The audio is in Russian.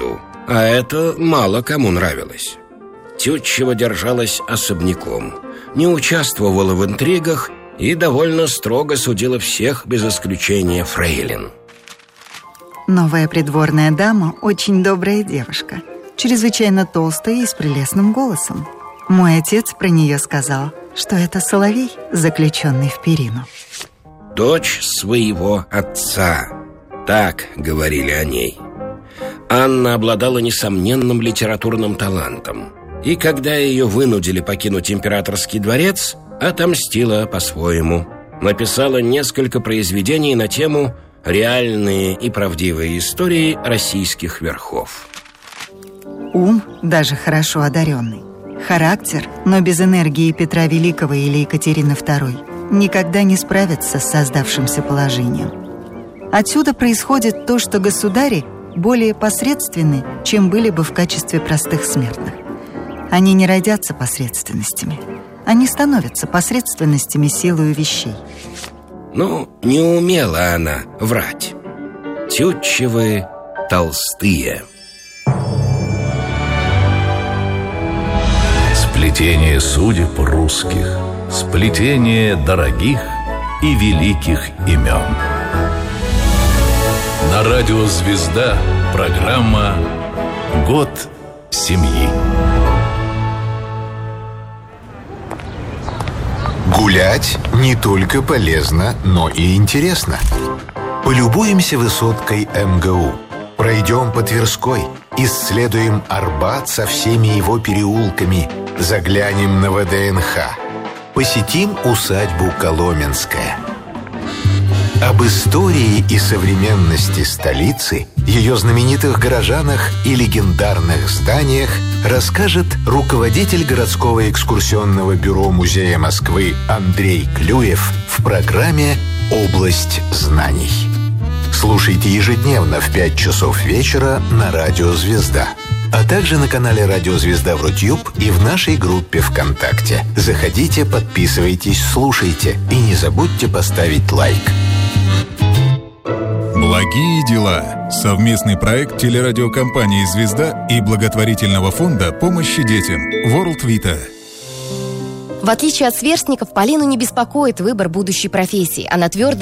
быту, а это мало кому нравилось. Тютчева держалась особняком, не участвовала в интригах и довольно строго судила всех без исключения фрейлин. Новая придворная дама очень добрая девушка, чрезвычайно толстая и с прелестным голосом. Мой отец про нее сказал, что это соловей, заключенный в перину. Дочь своего отца, так говорили о ней. Анна обладала несомненным литературным талантом, и когда ее вынудили покинуть императорский дворец, отомстила по-своему. Написала несколько произведений на тему «Реальные и правдивые истории российских верхов». Ум даже хорошо одаренный. Характер, но без энергии Петра Великого или Екатерины II, никогда не справится с создавшимся положением. Отсюда происходит то, что государи более посредственны, чем были бы в качестве простых смертных. Они не родятся посредственностями. Они становятся посредственностями силою вещей. Ну, не умела она врать. Тютчевы толстые. Сплетение судеб русских, сплетение дорогих и великих имен. На радио «Звезда» программа «Год семьи». Гулять не только полезно, но и интересно. Полюбуемся высоткой МГУ. Пройдем по Тверской, исследуем Арбат со всеми его переулками, заглянем на ВДНХ, посетим усадьбу Коломенская. Об истории и современности столицы, ее знаменитых горожанах и легендарных зданиях расскажет руководитель городского экскурсионного бюро Музея Москвы Андрей Клюев в программе «Область знаний». Слушайте ежедневно в 5 часов вечера на радио «Звезда», а также на канале «Радио Звезда» в Рутюб и в нашей группе ВКонтакте. Заходите, подписывайтесь, слушайте и не забудьте поставить лайк. Благие дела. Совместный проект телерадиокомпании «Звезда» и благотворительного фонда помощи детям World Vita. В отличие от сверстников, Полину не беспокоит выбор будущей профессии. Она твердо